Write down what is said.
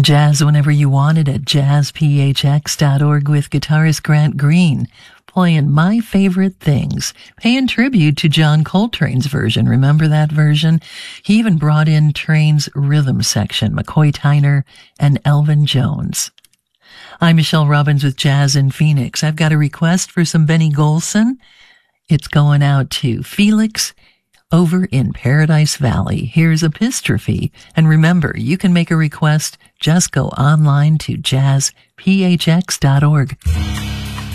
Jazz whenever you want it at jazzphx.org with guitarist Grant Green, playing My Favorite Things, paying tribute to John Coltrane's version. Remember that version? He even brought in Train's rhythm section, McCoy Tyner and Elvin Jones. I'm Michelle Robbins with Jazz in Phoenix. I've got a request for some Benny Golson. It's going out to Felix over in Paradise Valley. Here's Epistrophe. And remember, you can make a request. Just go online to jazzphx.org.